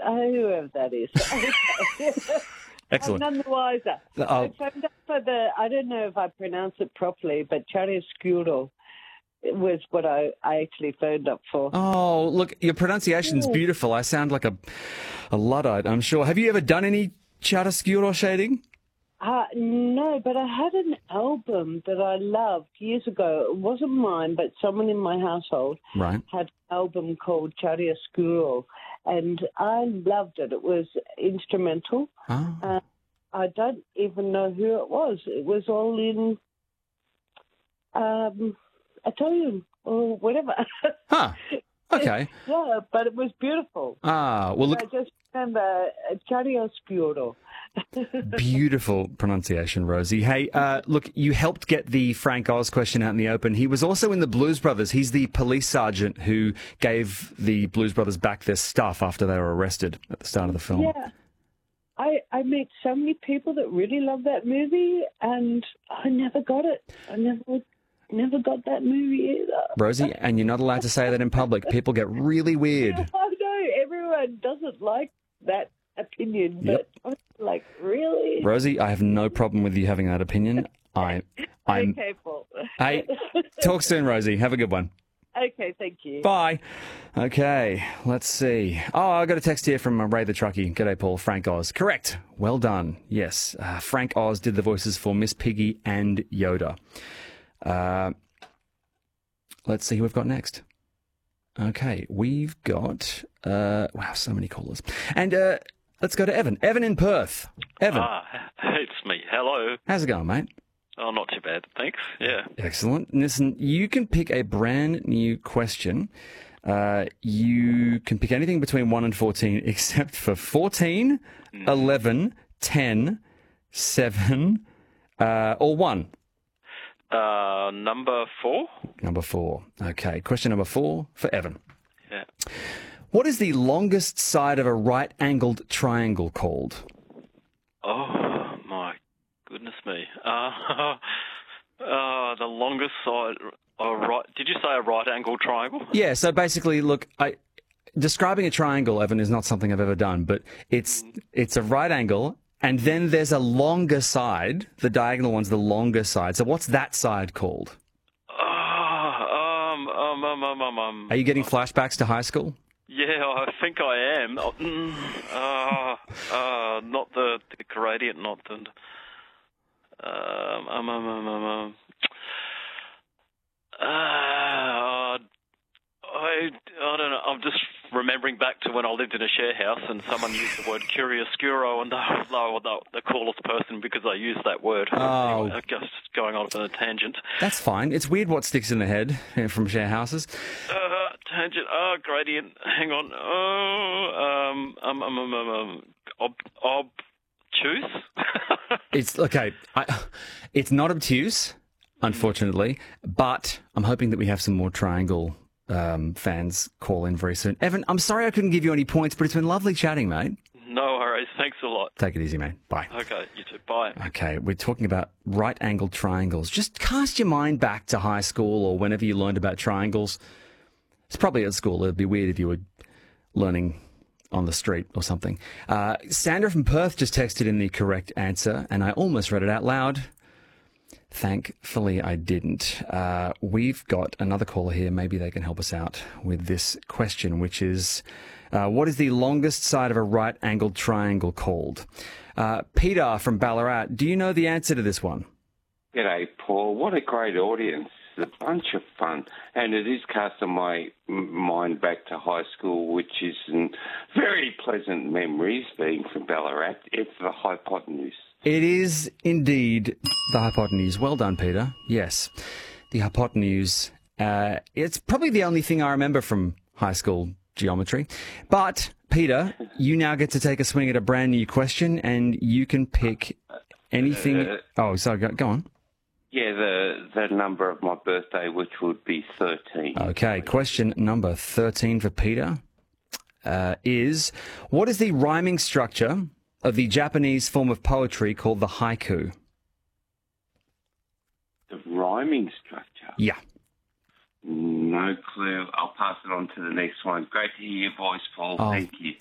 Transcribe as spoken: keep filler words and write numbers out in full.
whoever that is. Okay. Excellent. I'm none the wiser. Oh. I phoned up for the, I don't know if I pronounce it properly, but chiaroscuro was what I, I actually phoned up for. Oh, look, your pronunciation's Yeah. beautiful. I sound like a, a Luddite, I'm sure. Have you ever done any chiaroscuro shading? Uh, no, but I had an album that I loved years ago. It wasn't mine, but someone in my household Right. had an album called Chiaroscuro, and I loved it. It was instrumental. Oh. Uh, I don't even know who it was. It was all in um, Italian or whatever. Huh. Okay. Yeah, but it was beautiful. Ah, well, look, I just remember uh, Chiaroscuro. beautiful pronunciation, Rosie. Hey, uh, look, you helped get the Frank Oz question out in the open. He was also in the Blues Brothers. He's the police sergeant who gave the Blues Brothers back their stuff after they were arrested at the start of the film. Yeah. I, I meet so many people that really love that movie, and I never got it. I never never got that movie either. Rosie, and you're not allowed to say that in public. People get really weird. I know everyone doesn't like that opinion, but Yep. I'm like, really? Rosie, I have no problem with you having that opinion. I, I'm. Okay, Paul. Hey, talk soon, Rosie. Have a good one. Okay, thank you. Bye. Okay, let's see. Oh, I got a text here from uh, Ray the Truckie. G'day, Paul. Frank Oz. Correct. Well done. Yes, uh, Frank Oz did the voices for Miss Piggy and Yoda. Uh, let's see who we've got next. Okay, we've got... Uh, wow, so many callers. And uh, let's go to Evan. Evan in Perth. Evan. Ah, it's me. Hello. How's it going, mate? Oh, not too bad, thanks. Yeah. Excellent. Listen, you can pick a brand new question. Uh, you can pick anything between one and fourteen, except for fourteen, mm. eleven, ten, seven, uh, or one. Uh, number four? Number four. Okay. Question number four for Evan. Yeah. What is the longest side of a right-angled triangle called? Oh, my goodness me. Uh, uh, the longest side... Oh, right. Did you say a right-angled triangle? Yeah, so basically, look, I, describing a triangle, Evan, is not something I've ever done, but it's it's a right angle, and then there's a longer side. The diagonal one's the longer side. So what's that side called? Uh, um, um, um, um, um, um, Are you getting flashbacks to high school? Yeah, I think I am. Oh, mm, uh, uh, not the, the gradient, not the... Um, um, um, um, um, um. Uh, I, I don't know. I'm just remembering back to when I lived in a share house and someone used the word chiaroscuro, and they were the, the coolest person because they used that word. Oh. Anyway, just going on on a tangent. That's fine. It's weird what sticks in the head from share houses. Uh, tangent. Oh, gradient. Hang on. Oh, um, um, um, um, um, um ob, obtuse? It's, okay, I, it's not obtuse, unfortunately, but I'm hoping that we have some more triangle um, fans call in very soon. Evan, I'm sorry I couldn't give you any points, but it's been lovely chatting, mate. No worries. Thanks a lot. Take it easy, mate. Bye. Okay, you too. Bye. Okay, we're talking about right-angled triangles. Just cast your mind back to high school or whenever you learned about triangles. It's probably at school. It'd be weird if you were learning on the street or something. Uh, Sandra from Perth just texted in the correct answer, and I almost read it out loud. Thankfully, I didn't. Uh, we've got another caller here. Maybe they can help us out with this question, which is, uh, what is the longest side of a right-angled triangle called? Uh, Peter from Ballarat, do you know the answer to this one? G'day, Paul. What a great audience. It's a bunch of fun. And it is casting my mind back to high school, which is some very pleasant memories, being from Ballarat. It's the hypotenuse. It is indeed the hypotenuse. Well done, Peter. Yes, the hypotenuse. Uh, it's probably the only thing I remember from high school geometry. But, Peter, you now get to take a swing at a brand new question, and you can pick anything. Uh, oh, sorry, go, go on. Yeah, the the number of my birthday, which would be thirteen. Okay, question number thirteen for Peter uh, is, what is the rhyming structure of the Japanese form of poetry called the haiku? The rhyming structure? Yeah. No clue. I'll pass it on to the next one. Great to hear your voice, Paul. Oh, Thank you.